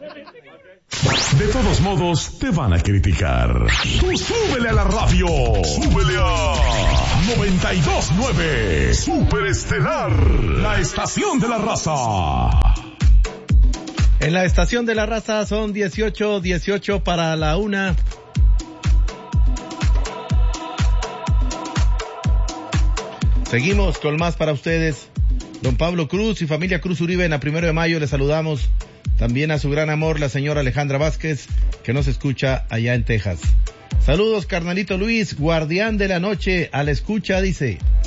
De todos modos, te van a criticar. Tú súbele a la radio. Súbele a 92.9. Superestelar. La estación de la raza. En la estación de la raza son 18 para la 1. Seguimos con más para ustedes. Don Pablo Cruz y familia Cruz Uribe en la 1 de mayo les saludamos. También a su gran amor, la señora Alejandra Vázquez, que nos escucha allá en Texas. Saludos, carnalito Luis, guardián de la noche, a la escucha, dice.